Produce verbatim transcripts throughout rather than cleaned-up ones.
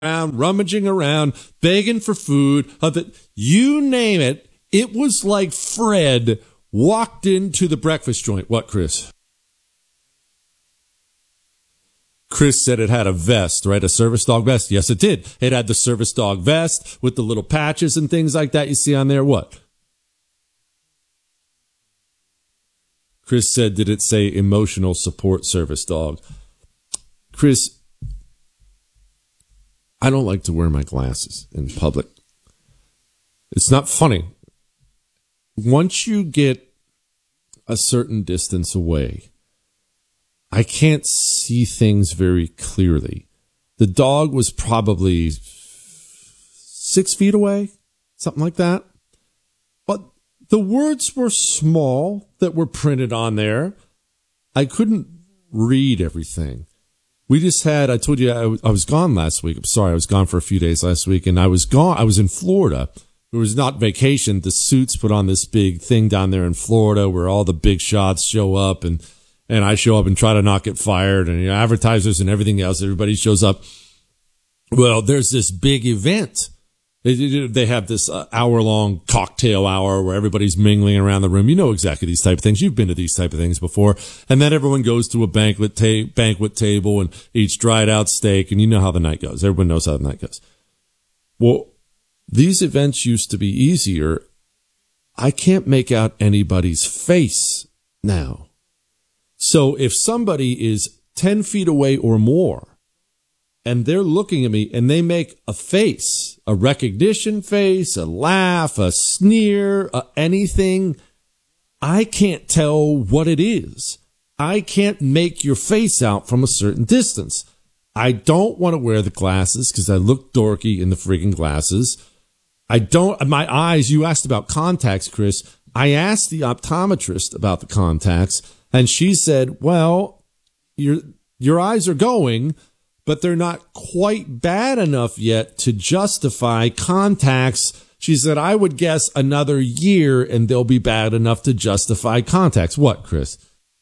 around, rummaging around, begging for food. You name it. It was like Fred walked into the breakfast joint. What, Chris? Chris said it had a vest, right? A service dog vest. Yes, it did. It had the service dog vest with the little patches and things like that you see on there. What? Chris said, did it say emotional support service dog? Chris, I don't like to wear my glasses in public. It's not funny. Once you get a certain distance away, I can't see things very clearly. The dog was probably six feet away, something like that. But the words were small that were printed on there. I couldn't read everything. We just had, I told you I, I was gone last week. I'm sorry, I was gone for a few days last week, and I was gone. I was in Florida. It was not vacation. The Suits put on this big thing down there in Florida where all the big shots show up, and And I show up and try to not get fired, and you know, advertisers and everything else. Everybody shows up. Well, there's this big event. They, they have this uh, hour-long cocktail hour where everybody's mingling around the room. You know exactly these type of things. You've been to these type of things before. And then everyone goes to a banquet ta- banquet table and eats dried-out steak, and you know how the night goes. Everyone knows how the night goes. Well, these events used to be easier. I can't make out anybody's face now. So if somebody is ten feet away or more and they're looking at me and they make a face, a recognition face, a laugh, a sneer, uh, anything, I can't tell what it is. I can't make your face out from a certain distance. I don't want to wear the glasses because I look dorky in the friggin' glasses. I don't, my eyes, you asked about contacts, Chris. I asked the optometrist about the contacts. And she said, well, your your eyes are going, but they're not quite bad enough yet to justify contacts. She said, I would guess another year and they'll be bad enough to justify contacts. What, Chris?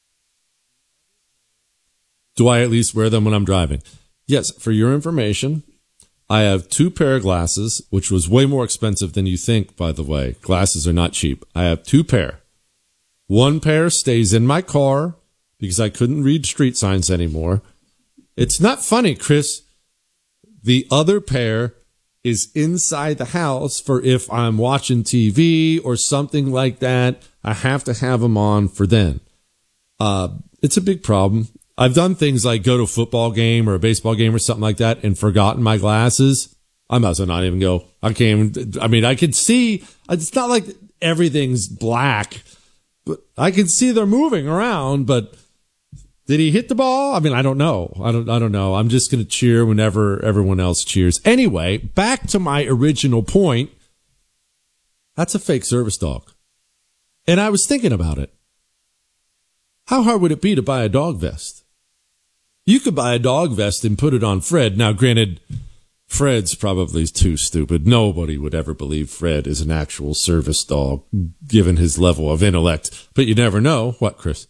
Do I at least wear them when I'm driving? Yes, for your information, I have two pair of glasses, which was way more expensive than you think, by the way. Glasses are not cheap. I have two pair. One pair stays in my car because I couldn't read street signs anymore. It's not funny, Chris. The other pair is inside the house for if I'm watching T V or something like that. I have to have them on for then. Uh, it's a big problem. I've done things like go to a football game or a baseball game or something like that and forgotten my glasses. I might as well not even go. I can't even, I mean, I can see. It's not like everything's black. But I can see they're moving around, but did he hit the ball? I mean, I don't know. I don't, I don't know. I'm just going to cheer whenever everyone else cheers. Anyway, back to my original point. That's a fake service dog. And I was thinking about it. How hard would it be to buy a dog vest? You could buy a dog vest and put it on Fred. Now, granted, Fred's probably too stupid. Nobody would ever believe Fred is an actual service dog, given his level of intellect. But you never know. What, Chris?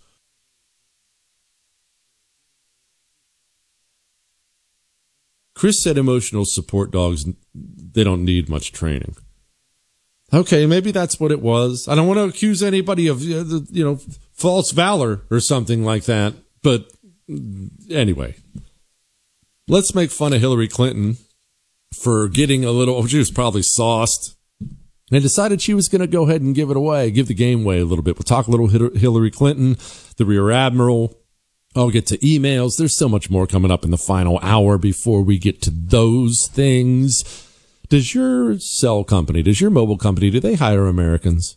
Chris said emotional support dogs, they don't need much training. Okay, maybe that's what it was. I don't want to accuse anybody of, you know, false valor or something like that. But anyway, let's make fun of Hillary Clinton for getting a little, she was probably sauced and decided she was going to go ahead and give it away, give the game away a little bit. We'll talk a little Hillary Clinton, the Rear Admiral. I'll get to emails. There's so much more coming up in the final hour before we get to those things. Does your cell company, does your mobile company, do they hire Americans?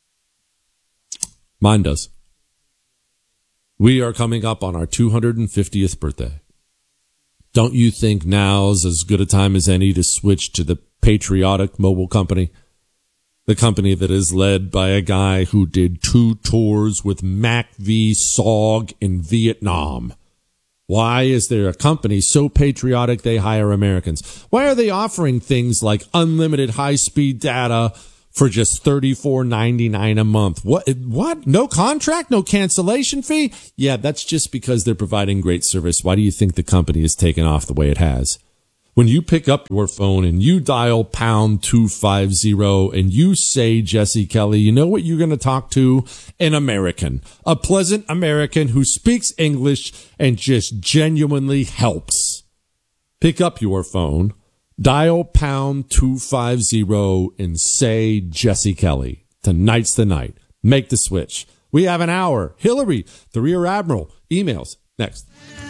Mine does. We are coming up on our two hundred fiftieth birthday. Don't you think now's as good a time as any to switch to the patriotic mobile company? The company that is led by a guy who did two tours with Mac V S O G in Vietnam. Why is there a company so patriotic they hire Americans? Why are they offering things like unlimited high-speed data for just thirty-four ninety-nine a month? What? What? No contract? No cancellation fee? Yeah, that's just because they're providing great service. Why do you think the company has taken off the way it has? When you pick up your phone and you dial pound two fifty and you say Jesse Kelly, you know what you're going to talk to? An American, a pleasant American who speaks English and just genuinely helps. Pick up your phone, dial pound two fifty and say Jesse Kelly. Tonight's the night. Make the switch. We have an hour. Hillary, the Rear Admiral, emails next.